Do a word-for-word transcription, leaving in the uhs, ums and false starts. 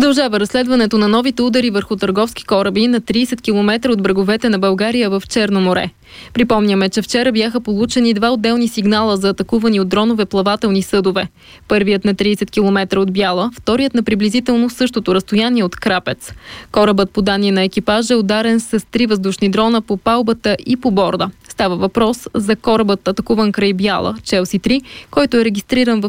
Продължава разследването на новите удари върху търговски кораби на трийсет километра от бреговете на България в Черно море. Припомняме, че вчера бяха получени два отделни сигнала за атакувани от дронове плавателни съдове. Първият на трийсет километра от Бяла, вторият на приблизително същото разстояние от Крапец. Корабът, по данни на екипажа, е ударен с три въздушни дрона по палубата и по борда. Става въпрос за корабът, атакуван край Бяла, Челси три, който е регистриран в